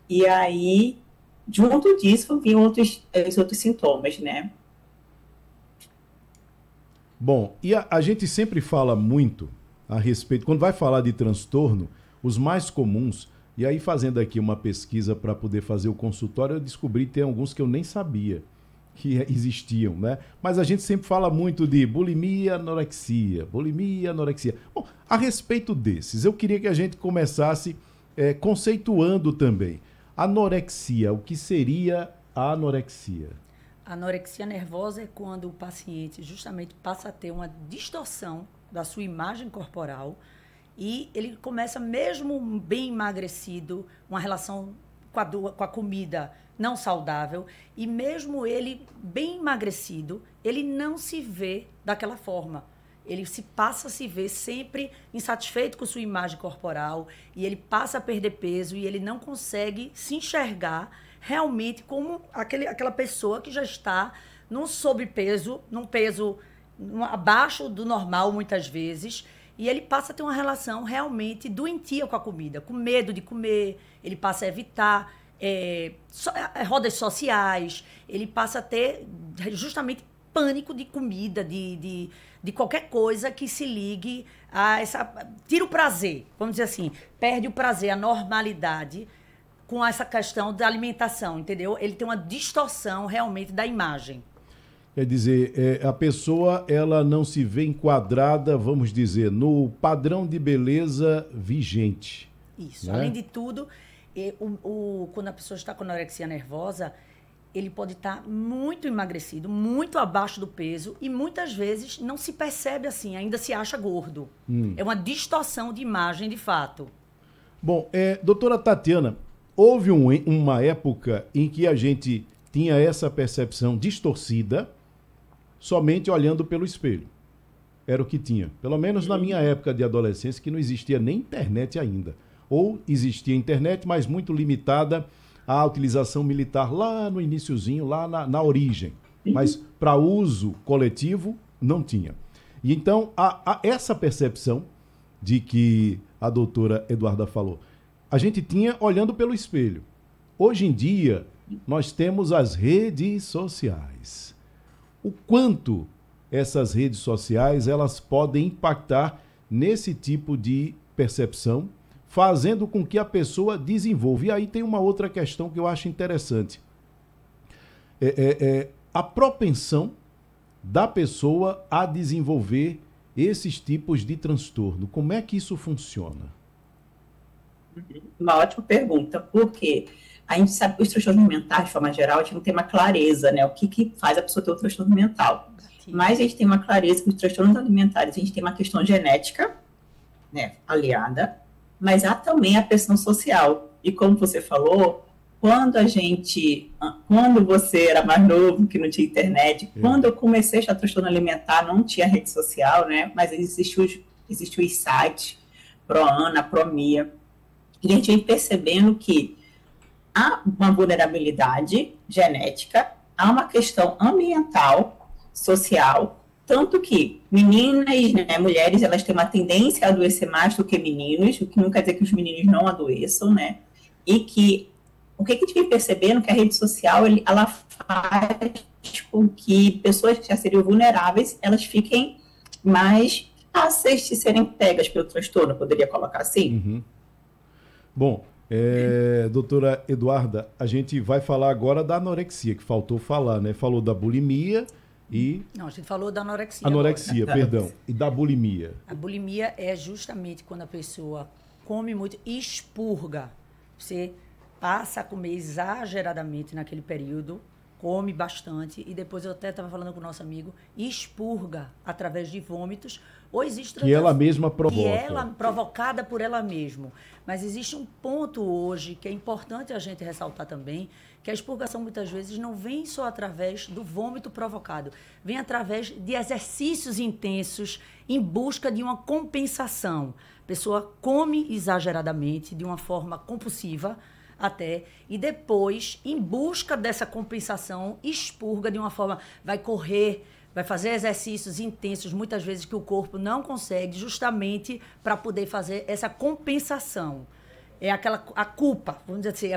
E aí, junto disso, vinham os outros sintomas, né? Bom, e a gente sempre fala muito a respeito, quando vai falar de transtorno, os mais comuns, e aí fazendo aqui uma pesquisa para poder fazer o consultório, eu descobri que tem alguns que eu nem sabia que existiam, né? Mas a gente sempre fala muito de bulimia, anorexia, bulimia, anorexia. Bom, a respeito desses, eu queria que a gente começasse conceituando também. Anorexia, o que seria a anorexia? A anorexia nervosa é quando o paciente justamente passa a ter uma distorção da sua imagem corporal e ele começa, mesmo bem emagrecido, uma relação com a comida não saudável, e mesmo ele bem emagrecido, ele não se vê daquela forma. Ele passa a se ver sempre insatisfeito com sua imagem corporal e ele passa a perder peso e ele não consegue se enxergar realmente como aquela pessoa que já está num sobrepeso, num peso abaixo do normal muitas vezes, e ele passa a ter uma relação realmente doentia com a comida, com medo de comer, ele passa a evitar rodas sociais, ele passa a ter justamente pânico de comida, de qualquer coisa que se ligue a essa... Tira o prazer, vamos dizer assim, perde o prazer, a normalidade com essa questão da alimentação, entendeu? Ele tem uma distorção realmente da imagem. Quer dizer, a pessoa ela não se vê enquadrada, vamos dizer, no padrão de beleza vigente. Isso. Né? Além de tudo, quando a pessoa está com anorexia nervosa, ele pode estar muito emagrecido, muito abaixo do peso e muitas vezes não se percebe assim, ainda se acha gordo. É uma distorção de imagem de fato. Bom, doutora Tatiana, houve uma época em que a gente tinha essa percepção distorcida somente olhando pelo espelho. Era o que tinha. Pelo menos na minha época de adolescência, que não existia nem internet ainda. Ou existia internet, mas muito limitada à utilização militar lá no iniciozinho, lá na origem. Mas para uso coletivo, não tinha. E então, essa percepção de que a doutora Eduarda falou, a gente tinha olhando pelo espelho. Hoje em dia, nós temos as redes sociais. O quanto essas redes sociais elas podem impactar nesse tipo de percepção, fazendo com que a pessoa desenvolva. E aí tem uma outra questão que eu acho interessante. A propensão da pessoa a desenvolver esses tipos de transtorno. Como é que isso funciona? Uma ótima pergunta, porque a gente sabe que os transtornos mentais, de forma geral, a gente não tem uma clareza, né? O que faz a pessoa ter um transtorno mental. Mas a gente tem uma clareza que os transtornos alimentares, a gente tem uma questão genética, né, aliada, mas há também a pressão social. E como você falou, quando você era mais novo, que não tinha internet, quando eu comecei a achar transtorno alimentar, não tinha rede social, né? Mas existiam os sites, ProAna, Promia, e a gente vem percebendo que há uma vulnerabilidade genética, há uma questão ambiental, social, tanto que meninas, né, mulheres, elas têm uma tendência a adoecer mais do que meninos, o que não quer dizer que os meninos não adoeçam, né? E que o que a gente vem percebendo que a rede social, ela faz com que pessoas que já seriam vulneráveis, elas fiquem mais fáceis de serem pegas pelo transtorno, poderia colocar assim? Uhum. Bom, doutora Eduarda, a gente vai falar agora da anorexia, que faltou falar, né? Falou da bulimia e... Não, a gente falou da anorexia. Anorexia, agora. Perdão. E da bulimia. A bulimia é justamente quando a pessoa come muito e expurga. Você passa a comer exageradamente naquele período, come bastante e depois eu até estava falando com o nosso amigo, expurga através de vômitos, ou existe que ela mesma provoca. Que ela provocada por ela mesma. Mas existe um ponto hoje que é importante a gente ressaltar também, que a expurgação muitas vezes não vem só através do vômito provocado, vem através de exercícios intensos em busca de uma compensação. A pessoa come exageradamente, de uma forma compulsiva, até, e depois, em busca dessa compensação, expurga de uma forma, vai correr, vai fazer exercícios intensos, muitas vezes que o corpo não consegue, justamente para poder fazer essa compensação. É a culpa, vamos dizer assim,